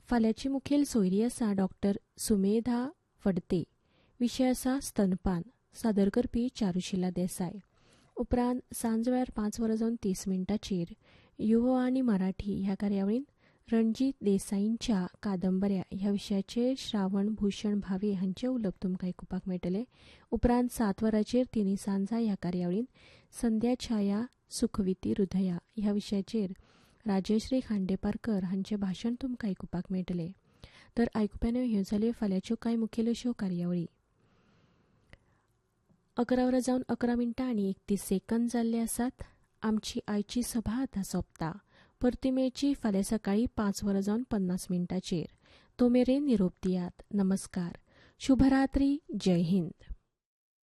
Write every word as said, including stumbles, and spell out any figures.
फाल्यांची मुखेल सोयरी आसा डॉक्टर सुमेधा फडते. विशय आसा स्तनपान. सादर करपी चारुशिला देसाय. उपरांत सांज वेळार पांच वरां जावन तीस मिनटांचेर युवा आनी मराठी ह्या कार्यावळीन रणजीत देसाईंच्या कादंबऱ्या ह्या विशयाचेर श्रावण भूषण भावे हांचे उलोवप तुमकां आयकुपाक मेळटलें. उपरांत सात वरांचेर तिनी सांजा ह्या कार्यावळीन संध्या छाया सुखविती हृदया ह्या विशयाचेर राजश्री खांडेपारकर हांचें भाशण तुमकां आयकुपाक मेळटलें. तर आयकुप्यानो ह्यो जाल्यो फाल्यांच्यो कांय मुखेल अश्यो कार्यावळी. अकरा वरां जावन अकरा मिनटां आनी एकतीस सेकंद जाल्ले आसात. आमची आयची सभा आतां सोंपता. परती मेळची फाल्यां सकाळीं पांच वरां जावन पन्नास मिनटांचेर. तो मेरेन निरोप दियात. नमस्कार. शुभरात्री. जय हिंद.